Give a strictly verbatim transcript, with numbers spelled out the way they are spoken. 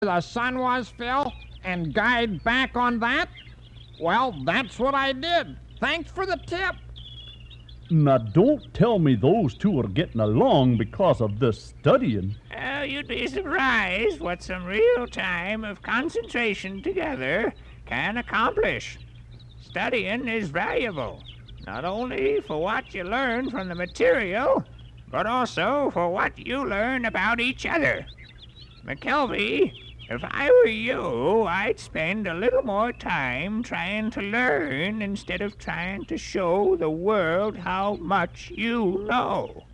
the sun was, Phil, and guide back on that? Well, that's what I did. Thanks for the tip. Now, don't tell me those two are getting along because of this studying. Oh, you'd be surprised what some real time of concentration together can accomplish. Studying is valuable, not only for what you learn from the material, but also for what you learn about each other. McKelvey, if I were you, I'd spend a little more time trying to learn instead of trying to show the world how much you know.